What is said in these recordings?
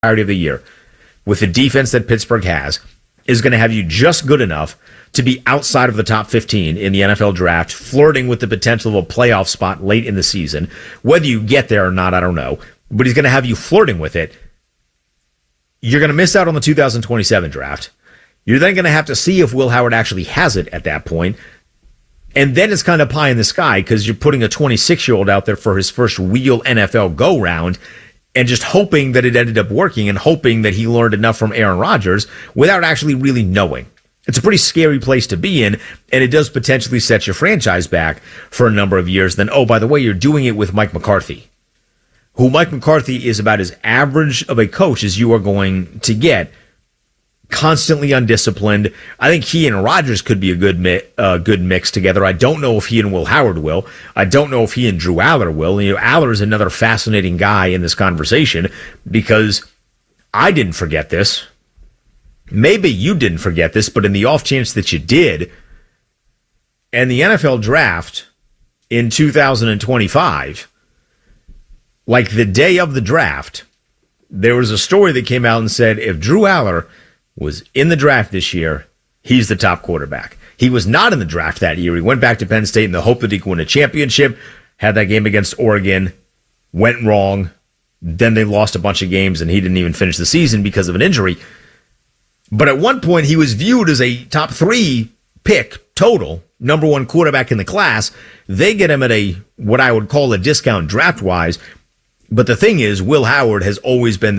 entirety of the year with the defense that Pittsburgh has is going to have you just good enough to be outside of the top 15 in the NFL draft, flirting with the potential of a playoff spot late in the season. Whether you get there or not, I don't know. But he's going to have you flirting with it. You're going to miss out on the 2027 draft. You're then going to have to see if Will Howard actually has it at that point. And then it's kind of pie in the sky because you're putting a 26-year-old out there for his first real NFL go-round and just hoping that it ended up working and hoping that he learned enough from Aaron Rodgers without actually really knowing. It's a pretty scary place to be in, and it does potentially set your franchise back for a number of years. Then, oh, by the way, you're doing it with Mike McCarthy, who Mike McCarthy is about as average of a coach as you are going to get. Constantly undisciplined. I think he and Rodgers could be a good mix together. I don't know if he and Will Howard will. I don't know if he and Drew Aller will. You know, Aller is another fascinating guy in this conversation because I didn't forget this. Maybe you didn't forget this, but in the off chance that you did, and the NFL draft in 2025, like the day of the draft, there was a story that came out and said if Drew Aller was in the draft this year, he's the top quarterback. He was not in the draft that year. He went back to Penn State in the hope that he could win a championship, had that game against Oregon, went wrong. Then they lost a bunch of games, and he didn't even finish the season because of an injury. But at one point, he was viewed as a top 3 pick total, number 1 quarterback in the class. They get him at a what I would call a discount draft-wise. But the thing is, Drew Aller has always been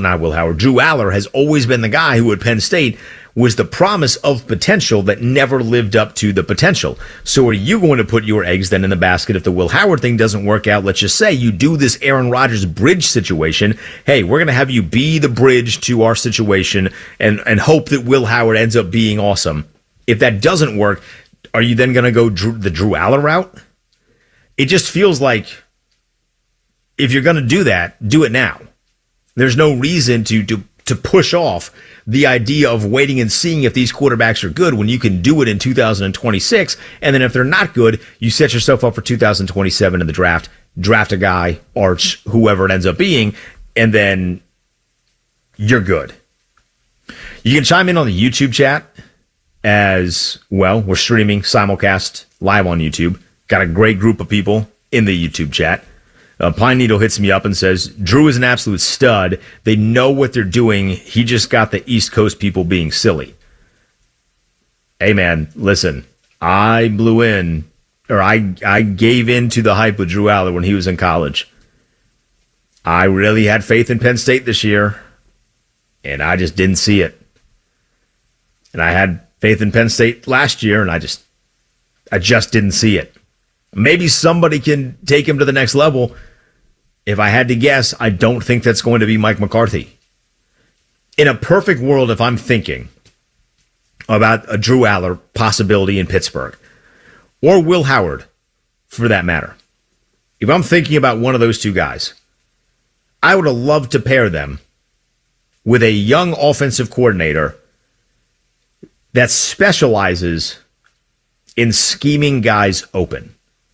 the guy who at Penn State was the promise of potential that never lived up to the potential. So are you going to put your eggs then in the basket if the Will Howard thing doesn't work out? Let's just say you do this Aaron Rodgers bridge situation. Hey, we're going to have you be the bridge to our situation and hope that Will Howard ends up being awesome. If that doesn't work, are you then going to go the Drew Aller route? It just feels like if you're going to do that, do it now. There's no reason to push off the idea of waiting and seeing if these quarterbacks are good when you can do it in 2026. And then if they're not good, you set yourself up for 2027 in the draft, draft a guy, Arch, whoever it ends up being, and then you're good. You can chime in on the YouTube chat as well. We're streaming simulcast live on YouTube. Got a great group of people in the YouTube chat. Pine Needle hits me up and says, Drew is an absolute stud. They know what they're doing. He just got the East Coast people being silly. Hey, man, listen, I gave in to the hype with Drew Aller when he was in college. I really had faith in Penn State this year, and I just didn't see it. And I had faith in Penn State last year, and I just didn't see it. Maybe somebody can take him to the next level. If I had to guess, I don't think that's going to be Mike McCarthy. In a perfect world, if I'm thinking about a Drew Aller possibility in Pittsburgh, or Will Howard, for that matter, if I'm thinking about one of those two guys, I would have loved to pair them with a young offensive coordinator that specializes in scheming guys open.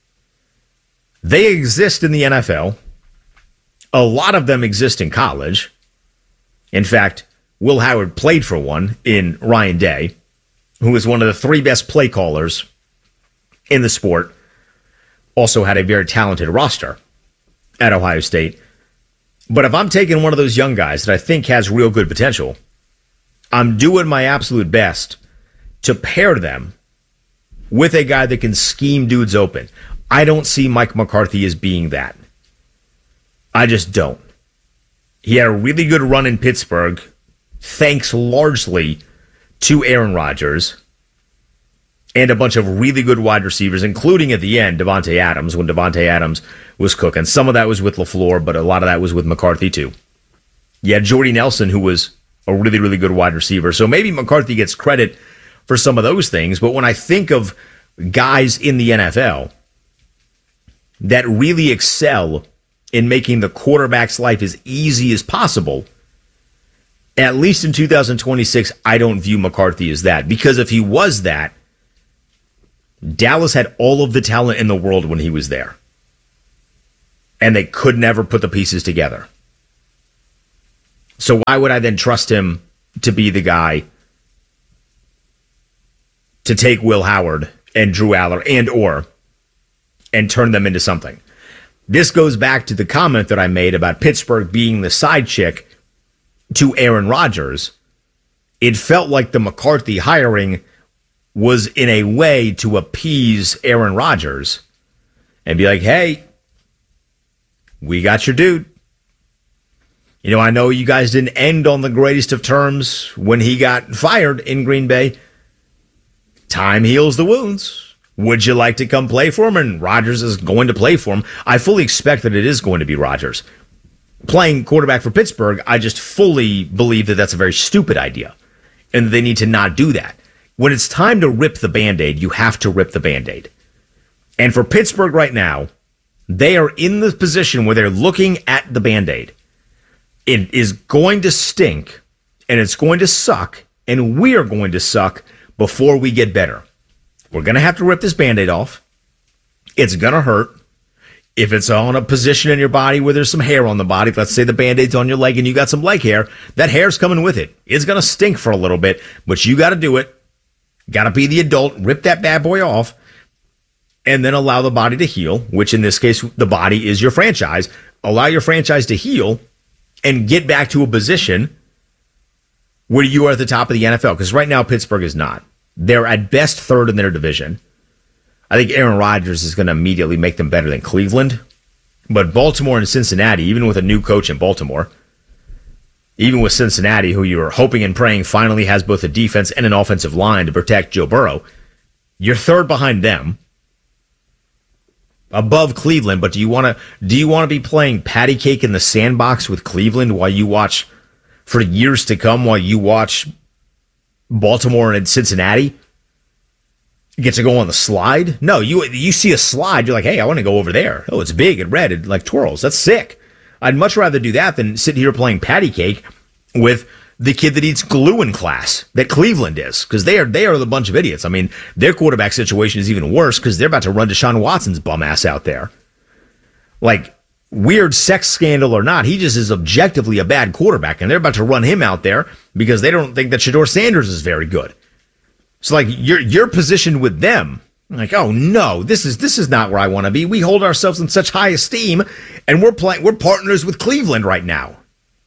They exist in the NFL. A lot of them exist in college. In fact, Will Howard played for one in Ryan Day, who is one of the 3 best play callers in the sport. Also had a very talented roster at Ohio State. But if I'm taking one of those young guys that I think has real good potential, I'm doing my absolute best to pair them with a guy that can scheme dudes open. I don't see Mike McCarthy as being that. I just don't. He had a really good run in Pittsburgh, thanks largely to Aaron Rodgers and a bunch of really good wide receivers, including at the end, Davante Adams, when Davante Adams was cooking. Some of that was with LaFleur, but a lot of that was with McCarthy too. You had Jordy Nelson, who was a really, really good wide receiver. So maybe McCarthy gets credit for some of those things, but when I think of guys in the NFL that really excel in making the quarterback's life as easy as possible, at least in 2026, I don't view McCarthy as that. Because if he was that, Dallas had all of the talent in the world when he was there. And they could never put the pieces together. So why would I then trust him to be the guy to take Will Howard and Drew Aller and turn them into something? This goes back to the comment that I made about Pittsburgh being the side chick to Aaron Rodgers. It felt like the McCarthy hiring was in a way to appease Aaron Rodgers and be like, hey, we got your dude. You know, I know you guys didn't end on the greatest of terms when he got fired in Green Bay. Time heals the wounds. Would you like to come play for him? And Rodgers is going to play for him. I fully expect that it is going to be Rodgers. Playing quarterback for Pittsburgh, I just fully believe that that's a very stupid idea. And they need to not do that. When it's time to rip the Band-Aid, you have to rip the Band-Aid. And for Pittsburgh right now, they are in the position where they're looking at the Band-Aid. It is going to stink, and it's going to suck, and we are going to suck before we get better. We're going to have to rip this Band-Aid off. It's going to hurt. If it's on a position in your body where there's some hair on the body, let's say the Band-Aid's on your leg and you got some leg hair, that hair's coming with it. It's going to stink for a little bit, but you got to do it. Got to be the adult, rip that bad boy off, and then allow the body to heal, which in this case, the body is your franchise. Allow your franchise to heal and get back to a position where you are at the top of the NFL. Because right now, Pittsburgh is not. They're at best third in their division. I think Aaron Rodgers is going to immediately make them better than Cleveland. But Baltimore and Cincinnati, even with a new coach in Baltimore, even with Cincinnati, who you're hoping and praying finally has both a defense and an offensive line to protect Joe Burrow, you're third behind them, above Cleveland. But do you want to be playing patty cake in the sandbox with Cleveland while you watch, for years to come, while you watch Baltimore and Cincinnati get to go on the slide? No, you see a slide, you're like, hey, I want to go over there. Oh, it's big and red, it like twirls. That's sick. I'd much rather do that than sit here playing patty cake with the kid that eats glue in class that Cleveland is, because they are the bunch of idiots. I mean, their quarterback situation is even worse because they're about to run Deshaun Watson's bum ass out there. Like, weird sex scandal or not, he just is objectively a bad quarterback, and they're about to run him out there because they don't think that Shedeur Sanders is very good. So, like, you're positioned with them. Like, oh no, this is not where I want to be. We hold ourselves in such high esteem, and we're partners with Cleveland right now.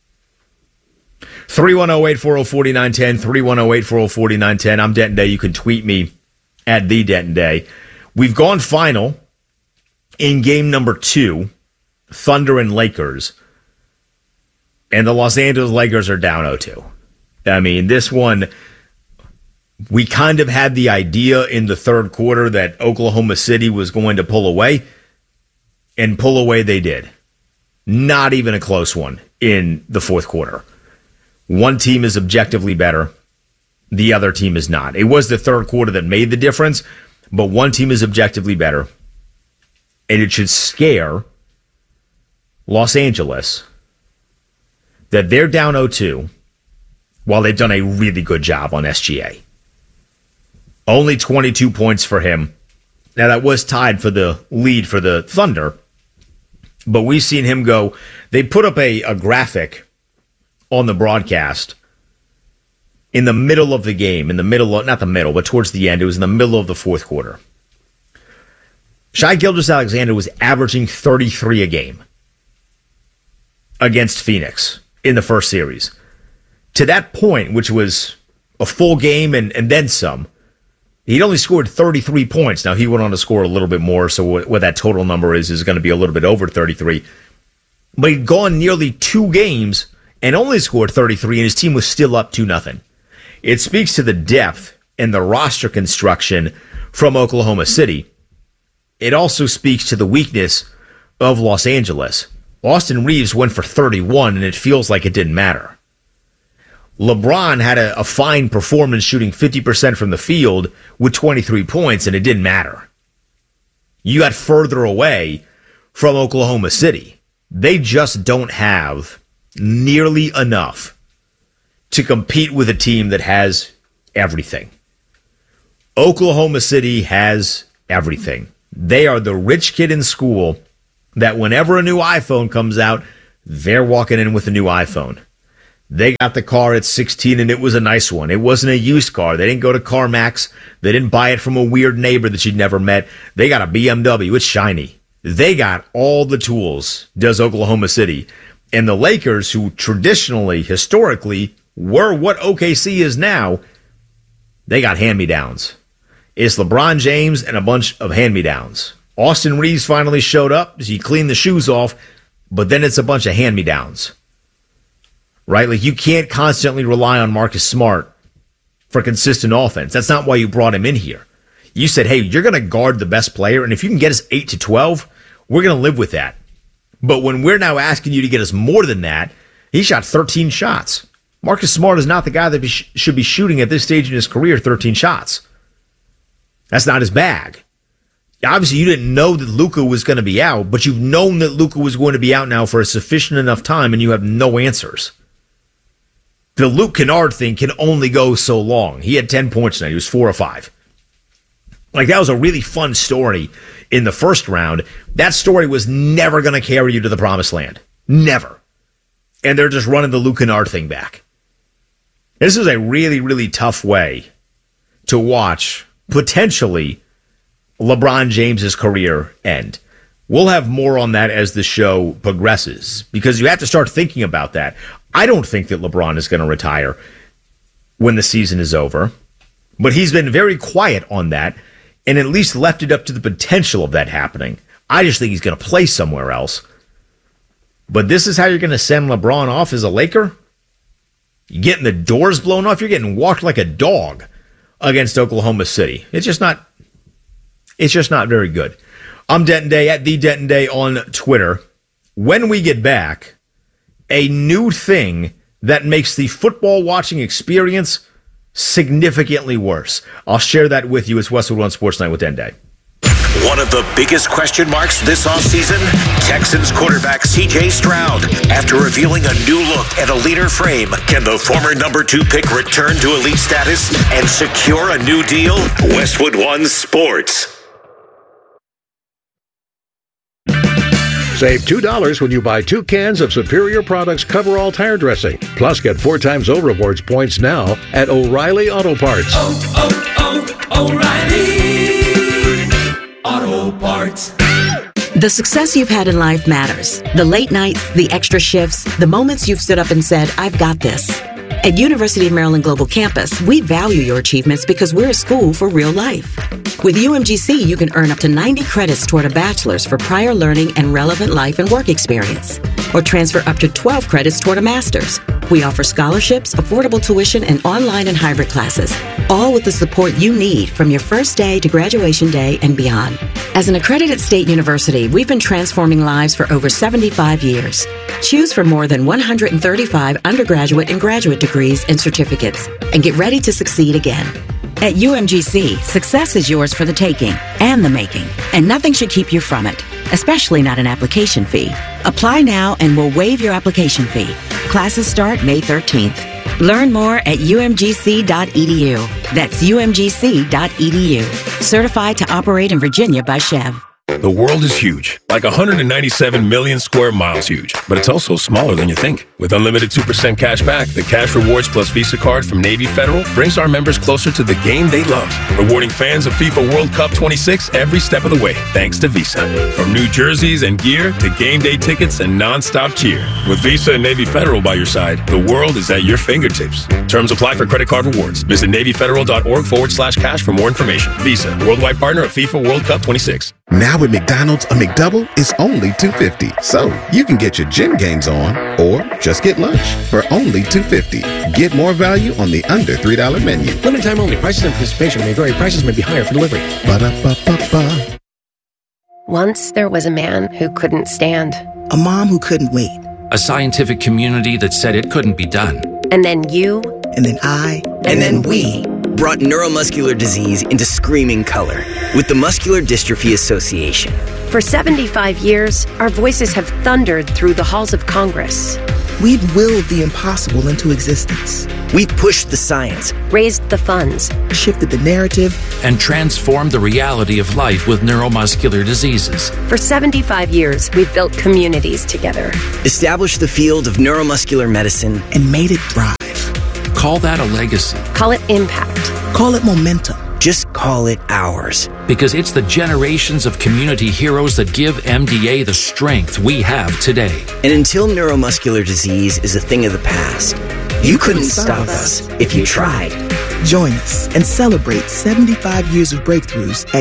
310-840-4910, 310-840-4910. I'm Denton Day. You can tweet me at the Denton Day. We've gone final in game number 2, Thunder and Lakers, and the Los Angeles Lakers are down 0-2. I mean, this one, we kind of had the idea in the third quarter that Oklahoma City was going to pull away, and pull away they did. Not even a close one in the fourth quarter. One team is objectively better. The other team is not. It was the third quarter that made the difference, but one team is objectively better. And it should scare Los Angeles that they're down 0-2 while they've done a really good job on SGA. Only 22 points for him. Now, that was tied for the lead for the Thunder, but we've seen him go. They put up a graphic on the broadcast in the middle of the game, not the middle, but towards the end. It was in the middle of the fourth quarter. Shai Gilgeous-Alexander was averaging 33 a game against Phoenix in the first series. To that point, which was a full game and then some, he'd only scored 33 points. Now, he went on to score a little bit more, so what that total number is going to be a little bit over 33. But he'd gone nearly 2 games and only scored 33, and his team was still up 2-0. It speaks to the depth and the roster construction from Oklahoma City. It also speaks to the weakness of Los Angeles. Austin Reeves went for 31, and it feels like it didn't matter. LeBron had a fine performance shooting 50% from the field with 23 points, and it didn't matter. You got further away from Oklahoma City. They just don't have nearly enough to compete with a team that has everything. Oklahoma City has everything. They are the rich kid in school that whenever a new iPhone comes out, they're walking in with a new iPhone. They got the car at 16, and it was a nice one. It wasn't a used car. They didn't go to CarMax. They didn't buy it from a weird neighbor that she'd never met. They got a BMW. It's shiny. They got all the tools, does Oklahoma City. And the Lakers, who traditionally, historically, were what OKC is now, they got hand-me-downs. It's LeBron James and a bunch of hand-me-downs. Austin Reeves finally showed up. He cleaned the shoes off, but then it's a bunch of hand-me-downs. Right? Like, you can't constantly rely on Marcus Smart for consistent offense. That's not why you brought him in here. You said, hey, you're going to guard the best player, and if you can get us 8 to 12, we're going to live with that. But when we're now asking you to get us more than that, he shot 13 shots. Marcus Smart is not the guy that should be shooting at this stage in his career 13 shots. That's not his bag. Obviously, you didn't know that Luka was going to be out, but you've known that Luka was going to be out now for a sufficient enough time, and you have no answers. The Luke Kennard thing can only go so long. He had 10 points tonight. He was 4 of 5. Like, that was a really fun story in the first round. That story was never going to carry you to the promised land. Never. And they're just running the Luke Kennard thing back. This is a really, really tough way to watch, potentially, LeBron James's career end. We'll have more on that as the show progresses, because you have to start thinking about that. I don't think that LeBron is going to retire when the season is over, but he's been very quiet on that and at least left it up to the potential of that happening. I just think he's going to play somewhere else. But this is how you're going to send LeBron off as a Laker? You're getting the doors blown off. You're getting walked like a dog against Oklahoma City. It's just not very good. I'm Denton Day at the Denton Day on Twitter. When we get back, a new thing that makes the football watching experience significantly worse. I'll share that with you. It's Westwood One Sports Night with Denton Day. One of the biggest question marks this offseason, Texans quarterback C.J. Stroud. After revealing a new look at a leaner frame, can the former number 2 pick return to elite status and secure a new deal? Westwood One Sports. Save $2 when you buy 2 cans of Superior Products Coverall Tire Dressing. Plus, get 4 times O Rewards points now at O'Reilly Auto Parts. O'Reilly Auto Parts. The success you've had in life matters. The late nights, the extra shifts, the moments you've stood up and said, I've got this. At University of Maryland Global Campus, we value your achievements because we're a school for real life. With UMGC, you can earn up to 90 credits toward a bachelor's for prior learning and relevant life and work experience, or transfer up to 12 credits toward a master's. We offer scholarships, affordable tuition, and online and hybrid classes, all with the support you need from your first day to graduation day and beyond. As an accredited state university, we've been transforming lives for over 75 years. Choose from more than 135 undergraduate and graduate degrees and certificates, and get ready to succeed again. At UMGC, success is yours for the taking and the making, and nothing should keep you from it, especially not an application fee. Apply now and we'll waive your application fee. Classes start May 13th. Learn more at umgc.edu. That's umgc.edu. Certified to operate in Virginia by Chev. The world is huge, like 197 million square miles huge, but it's also smaller than you think. With unlimited 2% cash back, the Cash Rewards Plus Visa card from Navy Federal brings our members closer to the game they love, rewarding fans of FIFA World Cup 26 every step of the way, thanks to Visa. From new jerseys and gear to game day tickets and non-stop cheer. With Visa and Navy Federal by your side, the world is at your fingertips. Terms apply for credit card rewards. Visit NavyFederal.org/cash for more information. Visa, worldwide partner of FIFA World Cup 26. Now at McDonald's, a McDouble is only $2.50. So you can get your gym gains on or just get lunch for only $2.50. Get more value on the under $3 menu. Limited time only. Prices and participation may vary. Prices may be higher for delivery. Ba-da-ba-ba-ba. Once there was a man who couldn't stand. A mom who couldn't wait. A scientific community that said it couldn't be done. And then you. And then I. And then we. Brought neuromuscular disease into screaming color with the Muscular Dystrophy Association. For 75 years, our voices have thundered through the halls of Congress. We've willed the impossible into existence. We've pushed the science, raised the funds, shifted the narrative, and transformed the reality of life with neuromuscular diseases. For 75 years, we've built communities together, established the field of neuromuscular medicine, and made it thrive. Call that a legacy. Call it impact. Call it momentum. Just call it ours. Because it's the generations of community heroes that give MDA the strength we have today. And until neuromuscular disease is a thing of the past, you couldn't stop us if you tried. Join us and celebrate 75 years of breakthroughs at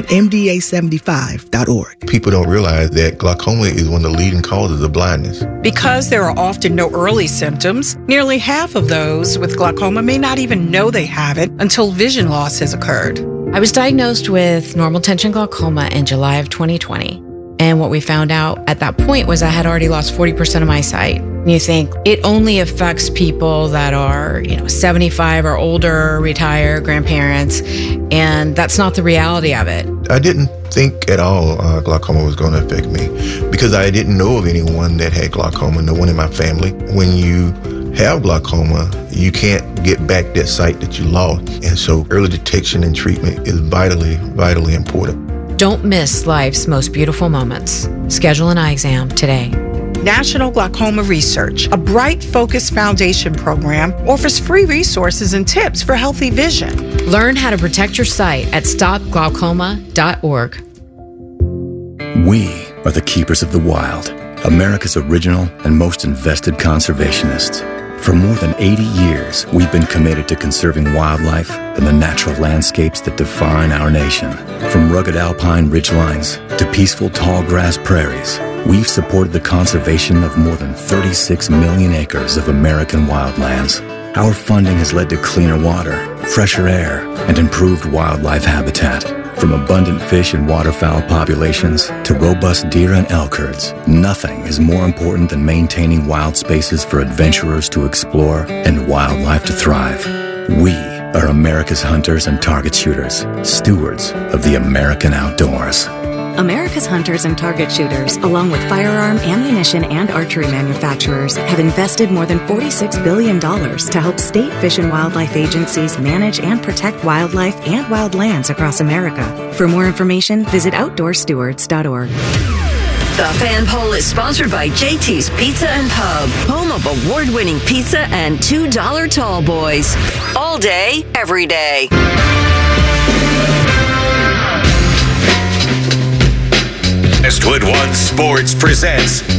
MDA75.org. People don't realize that glaucoma is one of the leading causes of blindness. Because there are often no early symptoms, nearly half of those with glaucoma may not even know they have it until vision loss has occurred. I was diagnosed with normal tension glaucoma in July of 2020. And what we found out at that point was I had already lost 40% of my sight. And you think it only affects people that are, 75 or older, retired, grandparents, and that's not the reality of it. I didn't think at all glaucoma was going to affect me because I didn't know of anyone that had glaucoma, no one in my family. When you have glaucoma, you can't get back that sight that you lost. And so early detection and treatment is vitally, vitally important. Don't miss life's most beautiful moments. Schedule an eye exam today. National Glaucoma Research, a bright, focused foundation program, offers free resources and tips for healthy vision. Learn how to protect your sight at stopglaucoma.org. We are the keepers of the wild, America's original and most invested conservationists. For more than 80 years, we've been committed to conserving wildlife and the natural landscapes that define our nation. From rugged alpine ridgelines to peaceful tall grass prairies, we've supported the conservation of more than 36 million acres of American wildlands. Our funding has led to cleaner water, fresher air, and improved wildlife habitat. From abundant fish and waterfowl populations to robust deer and elk herds, nothing is more important than maintaining wild spaces for adventurers to explore and wildlife to thrive. We are America's hunters and target shooters, stewards of the American outdoors. America's hunters and target shooters, along with firearm, ammunition, and archery manufacturers, have invested more than $46 billion to help state fish and wildlife agencies manage and protect wildlife and wildlands across America. For more information, visit OutdoorStewards.org. The Fan Poll is sponsored by JT's Pizza and Pub, home of award-winning pizza and $2 tall boys. All day, every day. Westwood One Sports presents